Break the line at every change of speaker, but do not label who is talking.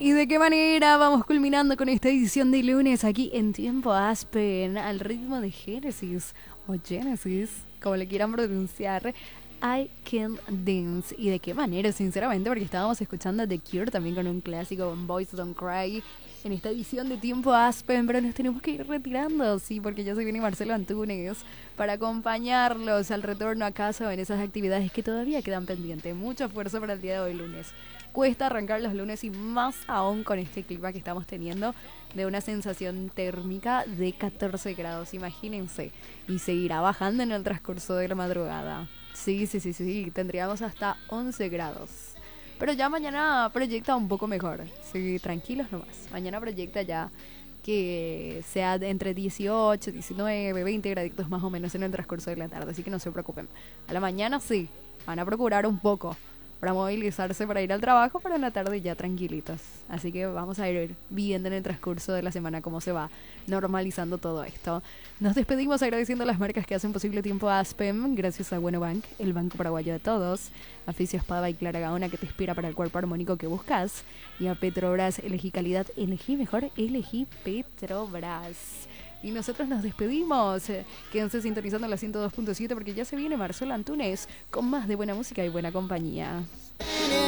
¿Y de qué manera vamos culminando con esta edición de lunes aquí en Tiempo Aspen al ritmo de Génesis o Genesis, como le quieran pronunciar? I Can Dance. ¿Y de qué manera? Sinceramente, porque estábamos escuchando The Cure también con un clásico, con Boys Don't Cry, en esta edición de Tiempo Aspen, pero nos tenemos que ir retirando, sí, porque ya se viene Marcelo Antunes para acompañarlos al retorno a casa o en esas actividades que todavía quedan pendientes. Mucho esfuerzo para el día de hoy lunes. Cuesta arrancar los lunes y más aún con este clima que estamos teniendo de una sensación térmica de 14 grados, imagínense. Y seguirá bajando en el transcurso de la madrugada. Sí, tendríamos hasta 11 grados. Pero ya mañana proyecta un poco mejor. Sí, tranquilos nomás. Mañana proyecta ya que sea de entre 18, 19, 20 graditos más o menos en el transcurso de la tarde. Así que no se preocupen. A la mañana sí, van a procurar un poco para movilizarse para ir al trabajo, pero en la tarde ya tranquilitos. Así que vamos a ir viendo en el transcurso de la semana cómo se va normalizando todo esto. Nos despedimos agradeciendo las marcas que hacen posible Tiempo Aspen, gracias a Bueno Bank, el banco paraguayo de todos, a Fisio Espada y Clara Gaona que te inspira para el cuerpo armónico que buscas, y a Petrobras, elegí calidad, elegí mejor, elegí Petrobras. Y nosotros nos despedimos. Quédense sintonizando la 102.7 porque ya se viene Marcelo Antunes con más de buena música y buena compañía.